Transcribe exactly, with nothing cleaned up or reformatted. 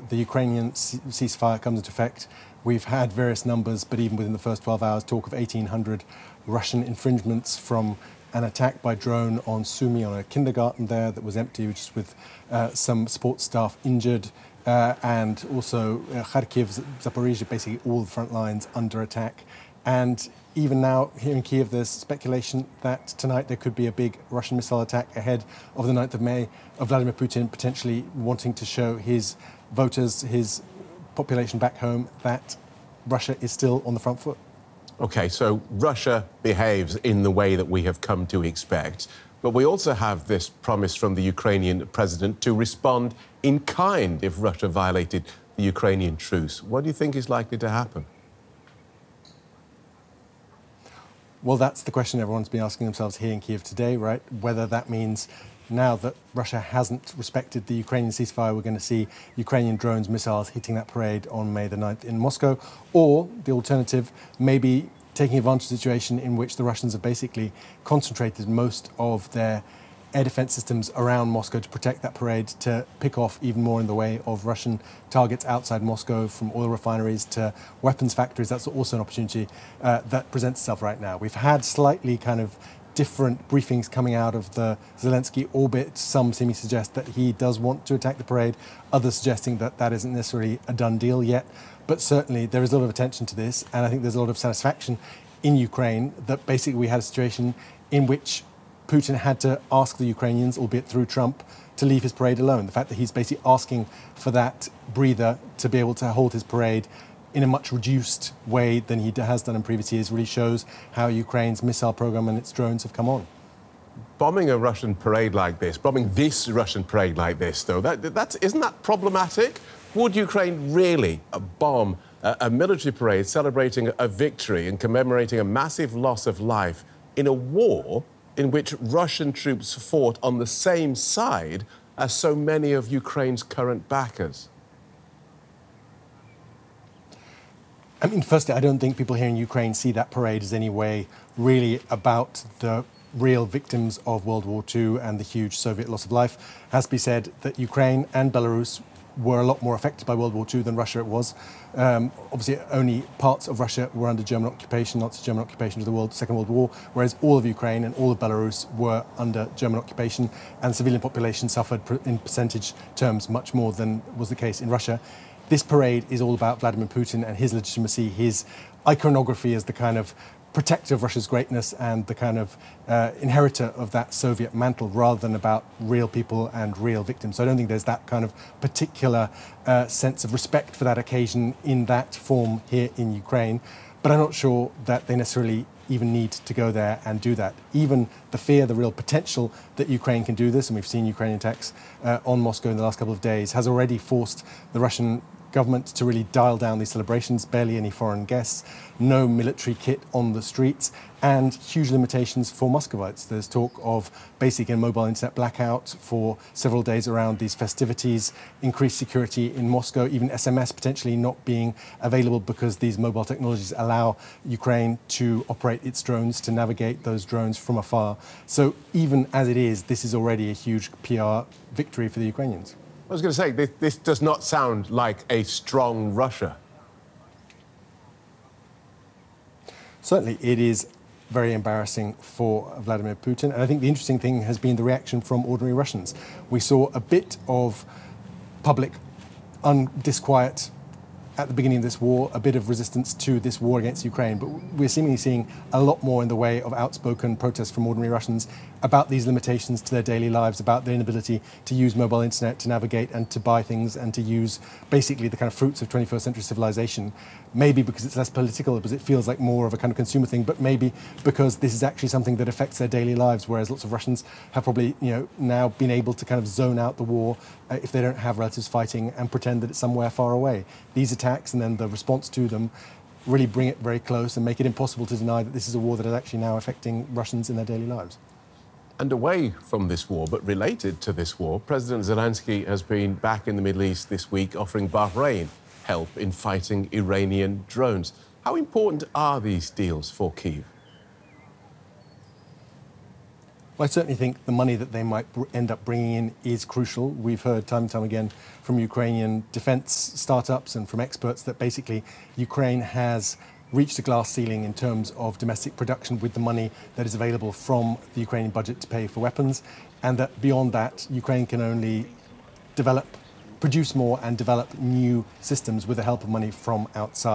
the Ukrainian ceasefire comes into effect, we've had various numbers, but even within the first twelve hours, talk of eighteen hundred Russian infringements from an attack by drone on Sumy, on a kindergarten there that was empty, which is with uh, some support staff injured, uh, and also uh, Kharkiv, Zaporizhia, basically all the front lines under attack. And even now, here in Kiev, there's speculation that tonight there could be a big Russian missile attack ahead of the ninth of May, of Vladimir Putin potentially wanting to show his voters, his population back home, that Russia is still on the front foot. OK, so Russia behaves in the way that we have come to expect. But we also have this promise from the Ukrainian president to respond in kind if Russia violated the Ukrainian truce. What do you think is likely to happen? Well, that's the question everyone's been asking themselves here in Kiev today, right? Whether that means now that Russia hasn't respected the Ukrainian ceasefire, we're going to see Ukrainian drones, missiles hitting that parade on May the ninth in Moscow, or the alternative, maybe taking advantage of the situation in which the Russians have basically concentrated most of their air defense systems around Moscow to protect that parade, to pick off even more in the way of Russian targets outside Moscow, from oil refineries to weapons factories. That's also an opportunity uh, that presents itself right now. We've had slightly kind of different briefings coming out of the Zelensky orbit. Some seeming to suggest that he does want to attack the parade, others suggesting that that isn't necessarily a done deal yet. But certainly there is a lot of attention to this, and I think there's a lot of satisfaction in Ukraine that basically we had a situation in which Putin had to ask the Ukrainians, albeit through Trump, to leave his parade alone. The fact that he's basically asking for that breather to be able to hold his parade in a much reduced way than he has done in previous years really shows how Ukraine's missile program and its drones have come on. Bombing a Russian parade like this, bombing this Russian parade like this, though, that, that's, isn't that problematic? Would Ukraine really bomb a, a military parade celebrating a victory and commemorating a massive loss of life in a war in which Russian troops fought on the same side as so many of Ukraine's current backers? I mean, firstly, I don't think people here in Ukraine see that parade as any way really about the real victims of World War Two and the huge Soviet loss of life. It has to be said that Ukraine and Belarus were a lot more affected by World War Two than Russia it was. Um, obviously, only parts of Russia were under German occupation, Nazi German occupation of the world, Second World War, whereas all of Ukraine and all of Belarus were under German occupation, and the civilian population suffered in percentage terms much more than was the case in Russia. This parade is all about Vladimir Putin and his legitimacy, his iconography as the kind of protector of Russia's greatness and the kind of uh, inheritor of that Soviet mantle, rather than about real people and real victims. So I don't think there's that kind of particular uh, sense of respect for that occasion in that form here in Ukraine. But I'm not sure that they necessarily even need to go there and do that. Even the fear, the real potential that Ukraine can do this, and we've seen Ukrainian attacks uh, on Moscow in the last couple of days, has already forced the Russian government to really dial down these celebrations, barely any foreign guests, no military kit on the streets, and huge limitations for Muscovites. There's talk of basically a mobile internet blackout for several days around these festivities, increased security in Moscow, even S M S potentially not being available because these mobile technologies allow Ukraine to operate its drones, to navigate those drones from afar. So even as it is, this is already a huge P R victory for the Ukrainians. I was going to say, this, this does not sound like a strong Russia. Certainly, it is very embarrassing for Vladimir Putin. And I think the interesting thing has been the reaction from ordinary Russians. We saw a bit of public undisquiet at the beginning of this war, a bit of resistance to this war against Ukraine, but we're seemingly seeing a lot more in the way of outspoken protests from ordinary Russians about these limitations to their daily lives, about their inability to use mobile internet, to navigate and to buy things and to use basically the kind of fruits of twenty-first century civilization. Maybe because it's less political, because it feels like more of a kind of consumer thing, but maybe because this is actually something that affects their daily lives, whereas lots of Russians have probably, you know, now been able to kind of zone out the war uh, if they don't have relatives fighting and pretend that it's somewhere far away. These attacks and then the response to them really bring it very close and make it impossible to deny that this is a war that is actually now affecting Russians in their daily lives. And away from this war, but related to this war, President Zelensky has been back in the Middle East this week offering Bahrain help in fighting Iranian drones. How important are these deals for Kyiv? Well, I certainly think the money that they might br- end up bringing in is crucial. We've heard time and time again from Ukrainian defense startups and from experts that basically Ukraine has reached a glass ceiling in terms of domestic production with the money that is available from the Ukrainian budget to pay for weapons, and that beyond that, Ukraine can only develop, produce more and develop new systems with the help of money from outside.